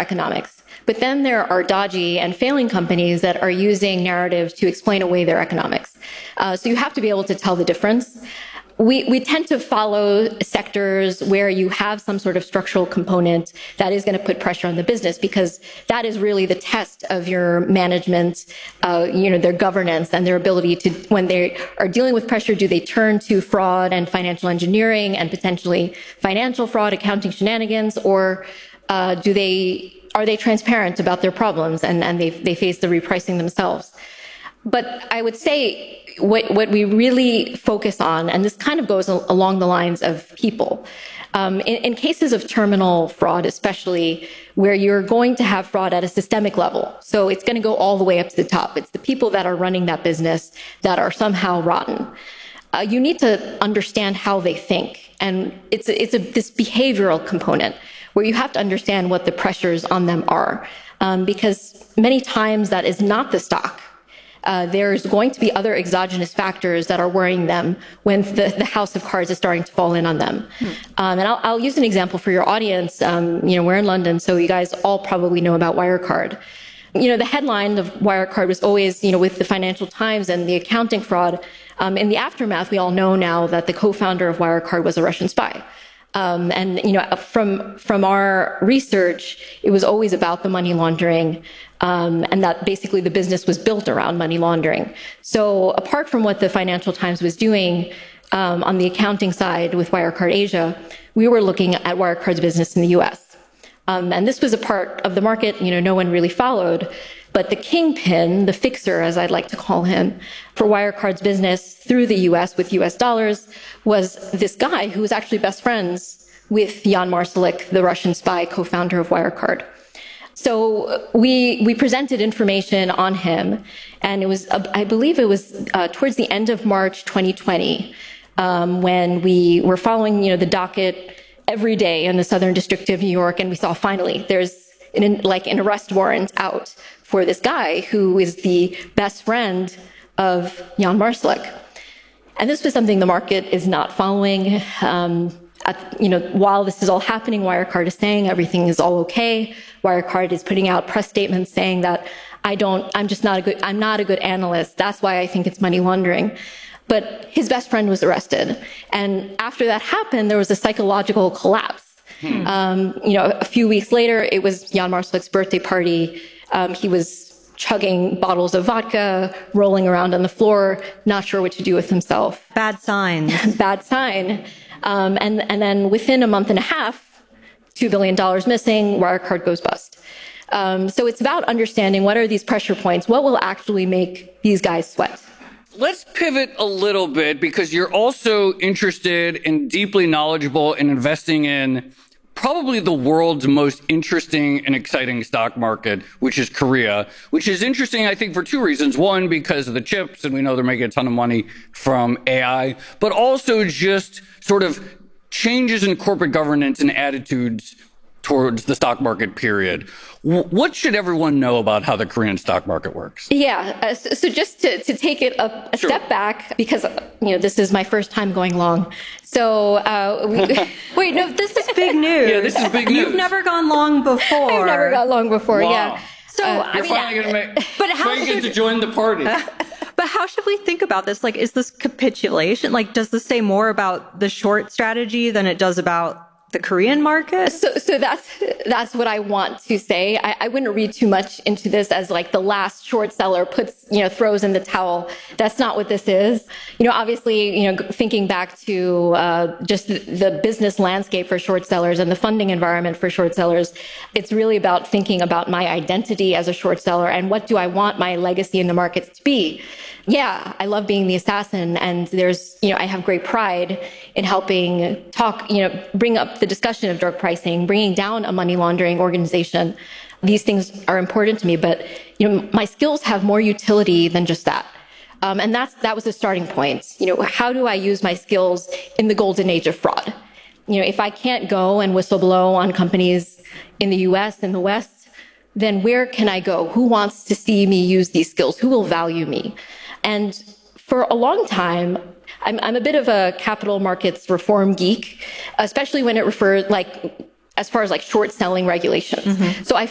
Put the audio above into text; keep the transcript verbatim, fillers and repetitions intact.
economics. But then there are dodgy and failing companies that are using narratives to explain away their economics. Uh, so you have to be able to tell the difference. We, we tend to follow sectors where you have some sort of structural component that is going to put pressure on the business, because that is really the test of your management, uh, you know, their governance and their ability to, when they are dealing with pressure, do they turn to fraud and financial engineering and potentially financial fraud, accounting shenanigans, or uh, do they, are they transparent about their problems and, and they, they face the repricing themselves? But I would say what, what we really focus on, and this kind of goes along the lines of people, um, in, in cases of terminal fraud, especially where you're going to have fraud at a systemic level. So it's going to go all the way up to the top. It's the people that are running that business that are somehow rotten. Uh, you need to understand how they think. And it's, a, it's a, this behavioral component where you have to understand what the pressures on them are. Um, because many times that is not the stock. Uh, there's going to be other exogenous factors that are worrying them when the, the house of cards is starting to fall in on them. Hmm. Um, and I'll, I'll use an example for your audience. Um, you know, we're in London, so you guys all probably know about Wirecard. You know, the headline of Wirecard was always, you know, with the Financial Times and the accounting fraud. Um, in the aftermath, we all know now that the co-founder of Wirecard was a Russian spy. Um, and, you know, from, from our research, it was always about the money laundering, um, and that basically the business was built around money laundering. So apart from what the Financial Times was doing, um, on the accounting side with Wirecard Asia, we were looking at Wirecard's business in the U S. Um, and this was a part of the market, you know, no one really followed. But the kingpin, the fixer, as I'd like to call him, for Wirecard's business through the U S with U S dollars was this guy who was actually best friends with Jan Marsalek, the Russian spy co-founder of Wirecard. So we we presented information on him, and it was, uh, I believe it was uh, towards the end of March twenty twenty, um, when we were following, you know, the docket every day in the Southern District of New York, and we saw finally there's an, like an arrest warrant out for this guy who is the best friend of Jan Marsalek. And this was something the market is not following. Um, at, you know, while this is all happening, Wirecard is saying everything is all okay. Wirecard is putting out press statements saying that I don't, I'm just not a good, I'm not a good analyst. That's why I think it's money laundering. But his best friend was arrested. And after that happened, there was a psychological collapse. Hmm. Um, you know, a few weeks later, it was Jan Marsalek's birthday party. Um, he was chugging bottles of vodka, rolling around on the floor, not sure what to do with himself. Bad signs. Bad sign. Um, and, and then within a month and a half, two billion dollars missing, Wirecard goes bust. Um, so it's about understanding what are these pressure points, what will actually make these guys sweat. Let's pivot a little bit, because you're also interested and deeply knowledgeable in investing in probably the world's most interesting and exciting stock market, which is Korea, which is interesting, I think, for two reasons. One, because of the chips, and we know they're making a ton of money from A I, but also just sort of changes in corporate governance and attitudes towards the stock market, period. What should everyone know about how the Korean stock market works? Yeah, uh, so, so just to, to take it a, a sure. step back, because, you know, this is my first time going long. So, uh, we, wait, no, this is big news. Yeah, this is big news. You've never gone long before. I've never gone long before, wow. yeah. So, uh, I You're mean, finally going to make, but how should, should, to join the party. But how should we think about this? Like, is this capitulation? Like, does this say more about the short strategy than it does about the Korean market? So, so that's, that's what I want to say. I, I wouldn't read too much into this as like the last short seller puts, you know, throws in the towel. That's not what this is. You know, obviously, you know, thinking back to, uh, just the, the business landscape for short sellers and the funding environment for short sellers, it's really about thinking about my identity as a short seller and what do I want my legacy in the markets to be. Yeah, I love being the assassin, and there's, you know, I have great pride in helping talk, you know, bring up the discussion of dark pricing, bringing down a money laundering organization. These things are important to me, but, you know, my skills have more utility than just that. Um, and that's, that was the starting point. You know, how do I use my skills in the golden age of fraud? You know, if I can't go and whistleblow on companies in the U S and the West, then where can I go? Who wants to see me use these skills? Who will value me? And for a long time, I'm, I'm a bit of a capital markets reform geek, especially when it refers, like, as far as like short selling regulations. Mm-hmm. So I